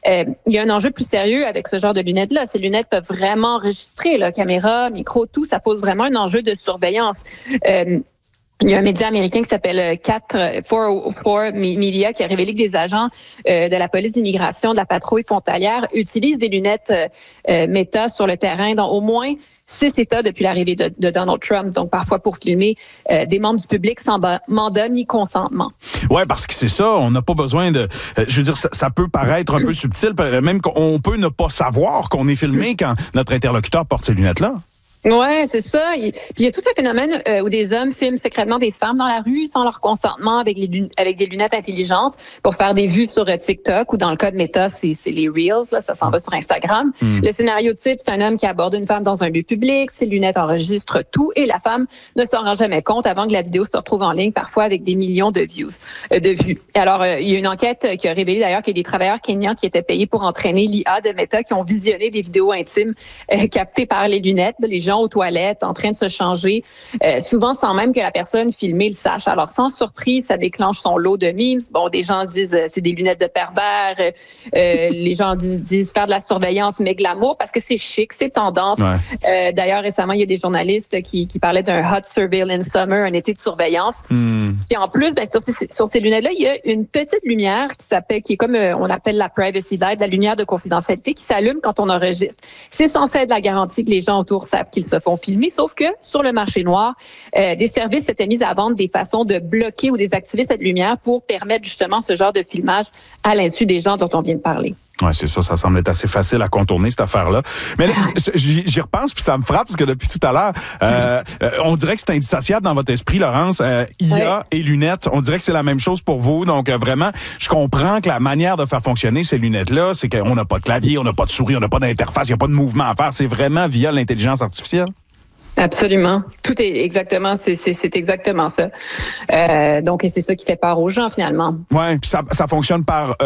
Il y a un enjeu plus sérieux avec ce genre de lunettes-là. Ces lunettes peuvent vraiment enregistrer, là, caméra, micro, tout. Ça pose vraiment un enjeu de surveillance. Il y a un média américain qui s'appelle 404 Media qui a révélé que des agents de la police d'immigration, de la patrouille frontalière utilisent des lunettes Meta sur le terrain dans au moins 6 États depuis l'arrivée de Donald Trump, donc parfois pour filmer des membres du public sans mandat ni consentement. Oui, parce que c'est ça, on n'a pas besoin de... je veux dire, ça peut paraître un peu subtil, même qu'on peut ne pas savoir qu'on est filmé quand notre interlocuteur porte ces lunettes-là. Ouais, c'est ça. Puis il y a tout un phénomène où des hommes filment secrètement des femmes dans la rue sans leur consentement avec des lunettes intelligentes pour faire des vues sur TikTok ou dans le cas de Meta, c'est les Reels, là, ça s'en va sur Instagram. Le scénario type, c'est un homme qui aborde une femme dans un lieu public, ses lunettes enregistrent tout et la femme ne s'en rend jamais compte avant que la vidéo se retrouve en ligne, parfois avec des millions de vues. Alors, il y a une enquête qui a révélé d'ailleurs qu'il y a des travailleurs kenyans qui étaient payés pour entraîner l'IA de Meta qui ont visionné des vidéos intimes captées par les lunettes, les gens aux toilettes, en train de se changer, souvent sans même que la personne filmée le sache. Alors, sans surprise, ça déclenche son lot de memes. Bon, des gens disent c'est des lunettes de pervers. Les gens disent faire de la surveillance, mais glamour, parce que c'est chic, c'est tendance. Ouais. D'ailleurs, récemment, il y a des journalistes qui parlaient d'un hot surveillance summer, un été de surveillance. Puis en plus, sur ces lunettes-là, il y a une petite lumière qui est comme on appelle la privacy light, la lumière de confidentialité qui s'allume quand on enregistre. C'est censé être la garantie que les gens autour savent qu'ils se font filmer, sauf que sur le marché noir, des services s'étaient mis à vendre des façons de bloquer ou désactiver cette lumière pour permettre justement ce genre de filmage à l'insu des gens dont on vient de parler. Oui, c'est ça semble être assez facile à contourner, cette affaire-là. Mais là, j'y repense, puis ça me frappe, parce que depuis tout à l'heure, on dirait que c'est indissociable dans votre esprit, Laurence. IA et lunettes, on dirait que c'est la même chose pour vous. Donc, vraiment, je comprends que la manière de faire fonctionner ces lunettes-là, c'est qu'on n'a pas de clavier, on n'a pas de souris, on n'a pas d'interface, il n'y a pas de mouvement à faire. C'est vraiment via l'intelligence artificielle. Absolument. Tout est exactement, c'est exactement ça. Donc, c'est ça qui fait peur aux gens, finalement. Oui, puis ça fonctionne par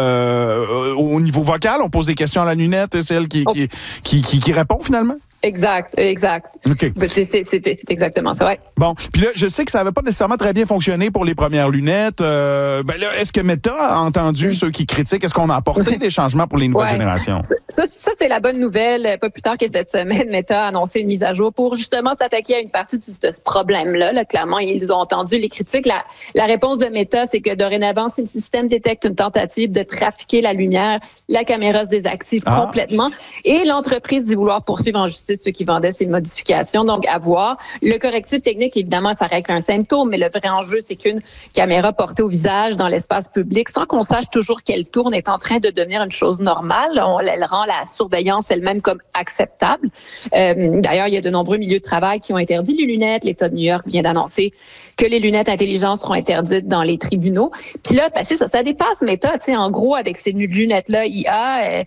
au niveau vocal, on pose des questions à la lunette et c'est elle qui répond, finalement? Exact. OK. C'est exactement ça, ouais. Bon, puis là, je sais que ça n'avait pas nécessairement très bien fonctionné pour les premières lunettes. Là, est-ce que Meta a entendu ceux qui critiquent? Est-ce qu'on a apporté des changements pour les nouvelles générations? Ça, c'est la bonne nouvelle. Pas plus tard que cette semaine, Meta a annoncé une mise à jour pour justement s'attaquer à une partie de ce problème-là. Là, clairement, ils ont entendu les critiques. La réponse de Meta, c'est que dorénavant, si le système détecte une tentative de trafiquer la lumière, la caméra se désactive complètement et l'entreprise dit vouloir poursuivre en justice ceux qui vendaient ces modifications. Donc, à voir. Le correctif technique, évidemment, ça règle un symptôme, mais le vrai enjeu, c'est qu'une caméra portée au visage dans l'espace public, sans qu'on sache toujours qu'elle tourne, est en train de devenir une chose normale. Elle rend la surveillance elle-même comme acceptable. D'ailleurs, il y a de nombreux milieux de travail qui ont interdit les lunettes. L'État de New York vient d'annoncer que les lunettes intelligentes seront interdites dans les tribunaux. Puis là, c'est ça dépasse Meta, tu sais, en gros, avec ces lunettes-là, IA,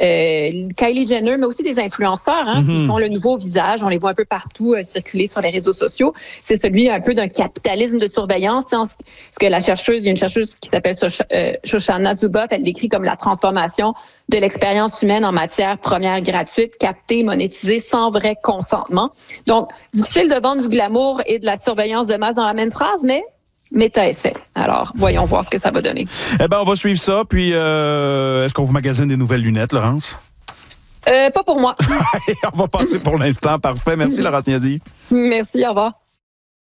Kylie Jenner, mais aussi des influenceurs, qui font le nouveau visage. On les voit un peu partout circuler sur les réseaux sociaux. C'est celui un peu d'un capitalisme de surveillance. Ce que il y a une chercheuse qui s'appelle Shoshana Zuboff, elle décrit comme la transformation de l'expérience humaine en matière première gratuite, captée, monétisée, sans vrai consentement. Donc, difficile de vendre du glamour et de la surveillance de masse dans la même phrase, mais Meta est fait. Alors, voyons voir ce que ça va donner. Eh bien, on va suivre ça. Puis, est-ce qu'on vous magasine des nouvelles lunettes, Laurence? Pas pour moi. On va passer pour l'instant. Parfait. Merci, Laurence Niazi. Merci, au revoir.